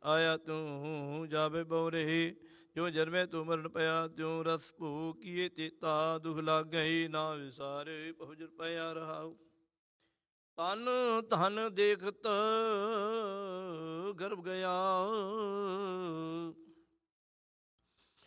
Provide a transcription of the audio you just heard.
ਆਇਆ ਤੂੰ ਜਾਵੇ ਬਉਰੇ। ਜੋ ਜਨਮੇ ਤੂੰ ਮਰਨ ਪਿਆ ਤਿਉ ਰਸ ਭੂ ਕੀਏ ਚੇਤਾ। ਦੁਖ ਲੱਗ ਗਈ ਨਾ ਵਿਸਾਰੇ ਪਹੁੰਚ ਪਿਆ ਰਹਾਉ। ਤਨ ਧਨ ਦੇਖਤ